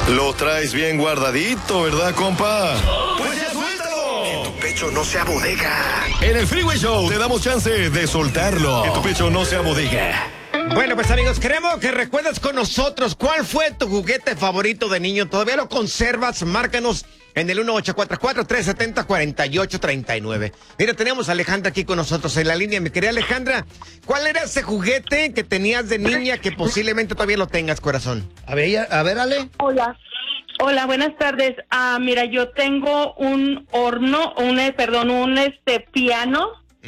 Lo traes bien guardadito, ¿verdad, compa? ¡Pues ya suéltalo! En tu pecho no sea bodega. En el Freeway Show te damos chance de soltarlo. En tu pecho no sea bodega. Bueno, pues amigos, queremos que recuerdes con nosotros cuál fue tu juguete favorito de niño. ¿Todavía lo conservas? Márcanos en el 1844-370-4839. Mira, tenemos a Alejandra aquí con nosotros en la línea. Mi querida Alejandra, ¿cuál era ese juguete que tenías de niña que posiblemente todavía lo tengas, corazón? A ver, Ale. Hola. Hola, buenas tardes. Mira, yo tengo un horno, un piano,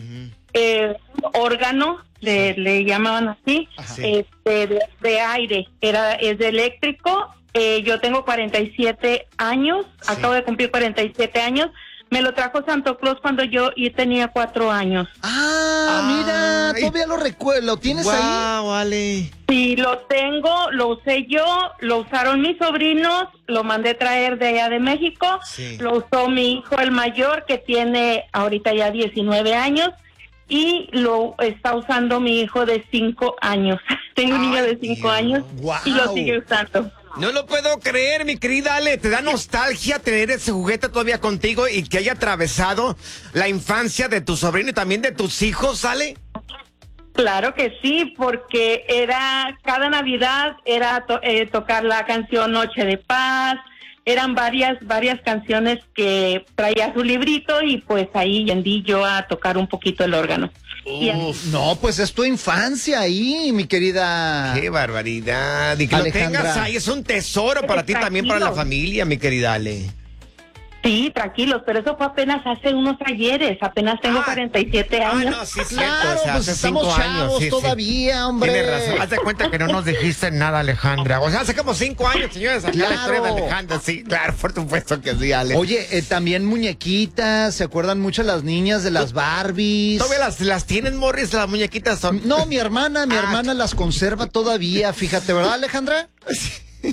órgano, le llamaban así, Sí. de aire, es de eléctrico. Yo tengo 47 años, acabo de cumplir 47 años. Me lo trajo Santo Claus cuando yo tenía 4 años. Mira, todavía lo recuerdo. ¿Lo tienes ahí? Vale. Sí, lo tengo, lo usé yo, lo usaron mis sobrinos, lo mandé traer de allá de México, Sí. lo usó mi hijo el mayor, que tiene ahorita ya 19 años, y lo está usando mi hijo de 5 años. Tengo un niño de 5 años y lo sigue usando. No lo puedo creer, mi querida Ale. ¿Te da nostalgia tener ese juguete todavía contigo y que haya atravesado la infancia de tu sobrino y también de tus hijos, Ale? Claro que sí, porque cada Navidad era tocar la canción Noche de Paz. Eran varias canciones que traía su librito y pues ahí yendí yo a tocar un poquito el órgano. No, pues es tu infancia ahí, mi querida. ¡Qué barbaridad! Y que Alejandra. lo tengas ahí es un tesoro para ti, también para la familia, mi querida Ale. Sí, tranquilos, pero eso fue apenas hace unos ayeres, apenas tengo 47 años. No, sí, es Claro, cierto, o sea, pues hace estamos 5 años, chavos sí. todavía, hombre. Tienes razón. Haz de cuenta que no nos dijiste nada, Alejandra. O sea, hace como 5 años, señores, aquí la historia de Alejandra. Sí, claro, por supuesto que sí, Ale. Oye, también muñequitas, ¿se acuerdan mucho las niñas de las Barbies? ¿Todavía las tienen, Morris, las muñequitas? Son... No, mi hermana las conserva todavía, fíjate, ¿verdad, Alejandra?